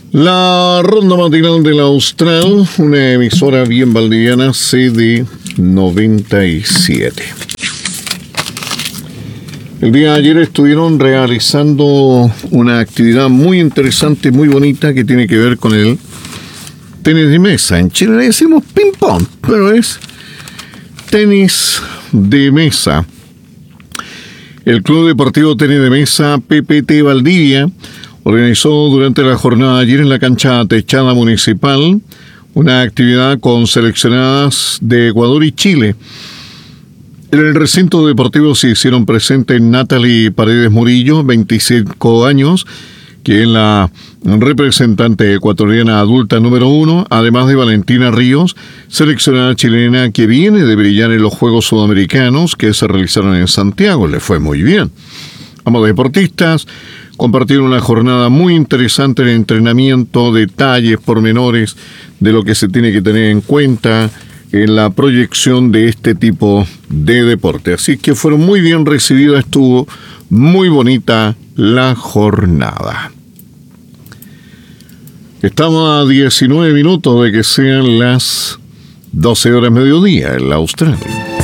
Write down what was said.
La ronda matinal de la Austral, una emisora bien valdiviana, CD 97. El día de ayer estuvieron realizando una actividad muy interesante, muy bonita, que tiene que ver con el tenis de mesa. En Chile le decimos ping-pong, pero es tenis de mesa. El Club Deportivo Tenis de Mesa PPT Valdivia organizó durante la jornada de ayer en la cancha techada municipal una actividad con seleccionadas de Ecuador y Chile. En el recinto deportivo se hicieron presentes Natalie Paredes Murillo, 25 años, que es la representante ecuatoriana adulta número 1, además de Valentina Ríos, seleccionada chilena que viene de brillar en los Juegos Sudamericanos que se realizaron en Santiago. Le fue muy bien. Ambos deportistas compartieron una jornada muy interesante de entrenamiento, detalles, pormenores de lo que se tiene que tener en cuenta en la proyección de este tipo de deporte. Así que fueron muy bien recibidas, estuvo muy bonita la jornada. Estamos a 19 minutos de que sean las 12 horas mediodía en la Australia.